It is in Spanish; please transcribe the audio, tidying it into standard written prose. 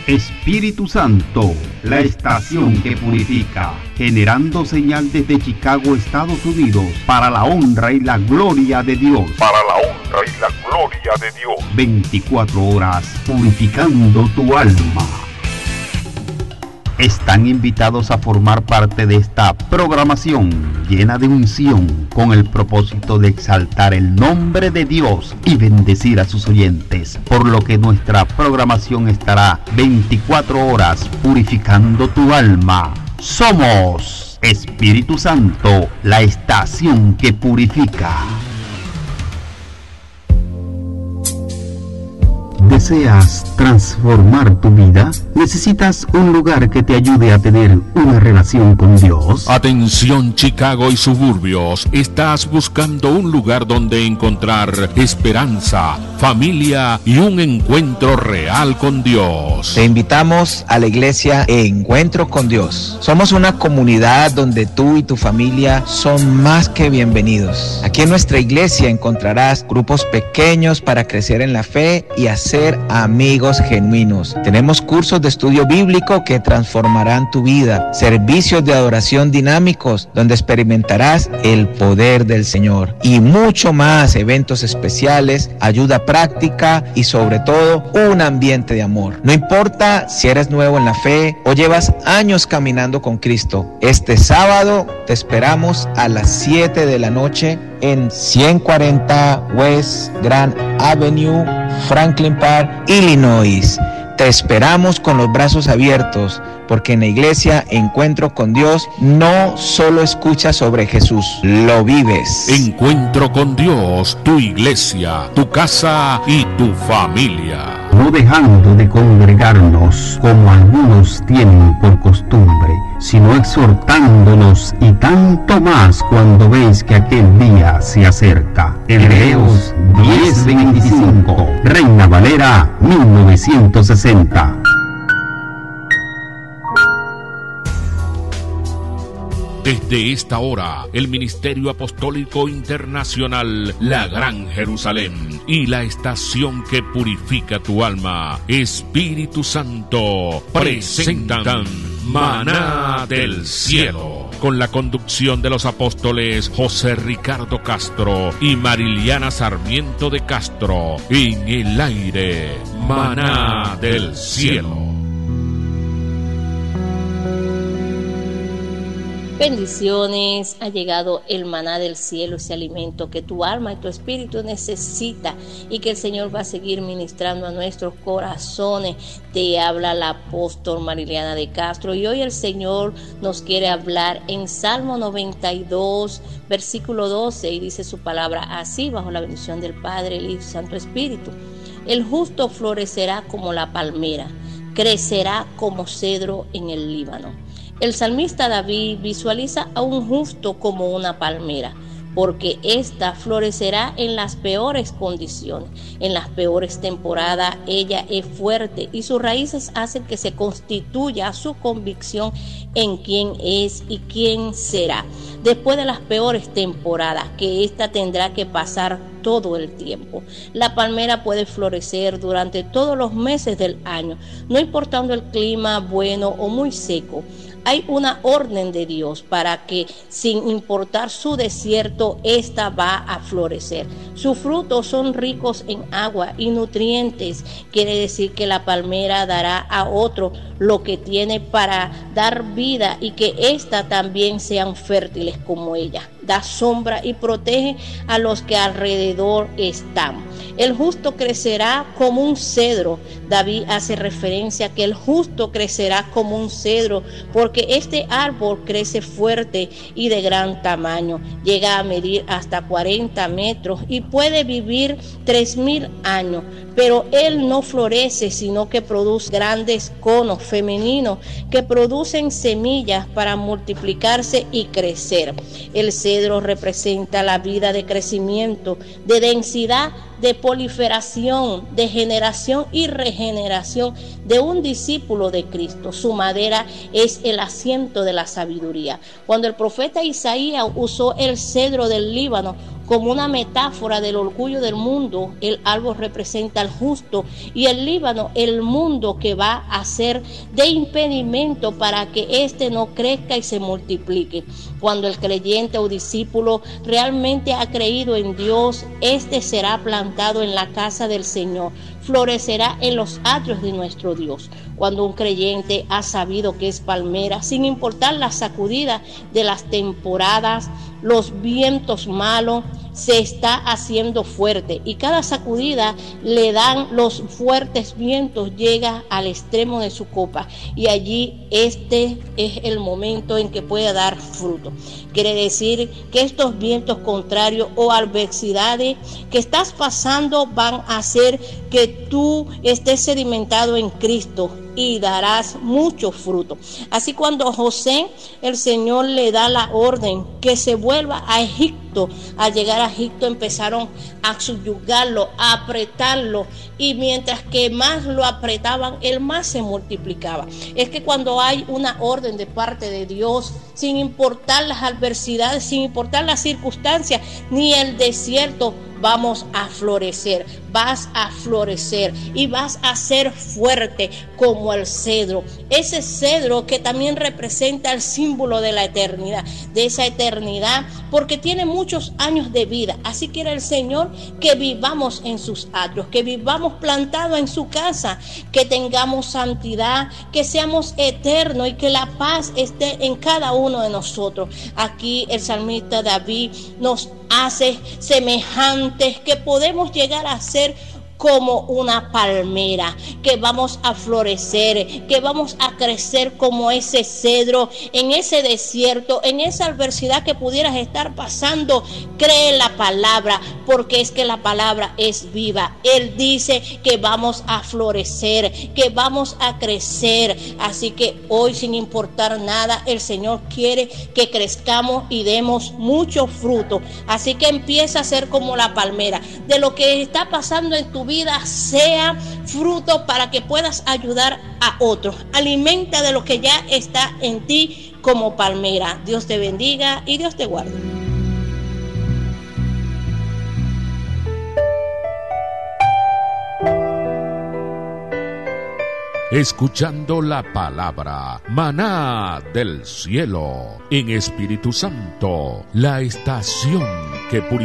Espíritu Santo, la estación que purifica, generando señal desde Chicago, Estados Unidos, para la honra y la gloria de Dios. Para la honra y la gloria de Dios. 24 horas purificando tu alma. Están invitados a formar parte de esta programación llena de unción con el propósito de exaltar el nombre de Dios y bendecir a sus oyentes, por lo que nuestra programación estará 24 horas purificando tu alma. Somos Espíritu Santo, la estación que purifica. ¿Deseas transformar tu vida? ¿Necesitas un lugar que te ayude a tener una relación con Dios? Atención, Chicago y suburbios. Estás buscando un lugar donde encontrar esperanza, familia y un encuentro real con Dios. Te invitamos a la iglesia Encuentro con Dios. Somos una comunidad donde tú y tu familia son más que bienvenidos. Aquí en nuestra iglesia encontrarás grupos pequeños para crecer en la fe y hacer amigos genuinos. Tenemos cursos de estudio bíblico que transformarán tu vida, servicios de adoración dinámicos donde experimentarás el poder del Señor y mucho más, eventos especiales, ayuda práctica y sobre todo un ambiente de amor. No importa si eres nuevo en la fe o llevas años caminando con Cristo, este sábado te esperamos a las 7 de la noche en 140 West Grand Avenue, Franklin Park, Illinois. Te esperamos con los brazos abiertos, porque en la iglesia Encuentro con Dios no solo escuchas sobre Jesús, lo vives. Encuentro con Dios, tu iglesia, tu casa y tu familia. No dejando de congregarnos como algunos tienen por costumbre, sino exhortándonos, y tanto más cuando veis que aquel día se acerca. Hebreos 10:25, Reina Valera 1960. Desde esta hora, el Ministerio Apostólico Internacional, la Gran Jerusalén y la estación que purifica tu alma, Espíritu Santo, presentan Maná del Cielo, con la conducción de los apóstoles José Ricardo Castro y Mariliana Sarmiento de Castro. En el aire, Maná del Cielo. Bendiciones, ha llegado el maná del cielo, ese alimento que tu alma y tu espíritu necesita y que el Señor va a seguir ministrando a nuestros corazones. Te habla la apóstol Mariliana de Castro y hoy el Señor nos quiere hablar en Salmo 92, versículo 12, y dice su palabra así: bajo la bendición del Padre, el Hijo y Santo Espíritu. El justo florecerá como la palmera, crecerá como cedro en el Líbano. El salmista David visualiza a un justo como una palmera, porque ésta florecerá en las peores condiciones, en las peores temporadas. Ella es fuerte y sus raíces hacen que se constituya su convicción en quién es y quién será. Después de las peores temporadas, que ésta tendrá que pasar todo el tiempo. La palmera puede florecer durante todos los meses del año, no importando el clima bueno o muy seco. Hay una orden de Dios para que, sin importar su desierto, ésta va a florecer. Sus frutos son ricos en agua y nutrientes. Quiere decir que la palmera dará a otro lo que tiene para dar vida y que ésta también sean fértiles como ella. Da sombra y protege a los que alrededor están. El justo crecerá como un cedro. David hace referencia a que el justo crecerá como un cedro, porque este árbol crece fuerte y de gran tamaño. Llega a medir hasta 40 metros y puede vivir 3000 años. Pero él no florece, sino que produce grandes conos femeninos que producen semillas para multiplicarse y crecer. El cedro representa la vida de crecimiento, de densidad, de proliferación, de generación y regeneración de un discípulo de Cristo. Su madera es el asiento de la sabiduría. Cuando el profeta Isaías usó el cedro del Líbano Como una metáfora del orgullo del mundo, el árbol representa al justo y el Líbano el mundo que va a ser de impedimento para que éste no crezca y se multiplique. Cuando el creyente o discípulo realmente ha creído en Dios, éste será plantado en la casa del Señor, florecerá en los atrios de nuestro Dios. Cuando un creyente ha sabido que es palmera, sin importar la sacudida de las temporadas, los vientos malos, se está haciendo fuerte y cada sacudida le dan los fuertes vientos, llega al extremo de su copa y allí este es el momento en que puede dar fruto. Quiere decir que estos vientos contrarios o adversidades que estás pasando van a hacer que tú estés sedimentado en Cristo y darás mucho fruto. Así cuando José, el Señor le da la orden que se vuelva a Egipto, al llegar a Egipto empezaron a subyugarlo, a apretarlo, y mientras que más lo apretaban, él más se multiplicaba. Es que cuando hay una orden de parte de Dios, sin importar las adversidades, sin importar las circunstancias, ni el desierto, vamos a florecer, vas a florecer y vas a ser fuerte como el cedro. Ese cedro que también representa el símbolo de la eternidad, de esa eternidad, porque tiene muchos años de vida. Así quiere el Señor que vivamos en sus atrios, que vivamos plantados en su casa, que tengamos santidad, que seamos eternos y que la paz esté en cada uno de nosotros. Aquí el salmista David nos hace semejantes, que podemos llegar a ser como una palmera, que vamos a florecer, que vamos a crecer como ese cedro en ese desierto, en esa adversidad que pudieras estar pasando. Cree la palabra, porque es que la palabra es viva. Él dice que vamos a florecer, que vamos a crecer. Así que hoy, sin importar nada, el Señor quiere que crezcamos y demos mucho fruto. Así que empieza a ser como la palmera. De lo que está pasando en tu vida, sea fruto para que puedas ayudar a otros. Alimenta de lo que ya está en ti como palmera. Dios te bendiga y Dios te guarde. Escuchando la palabra, maná del cielo, en Espíritu Santo, la estación que purifica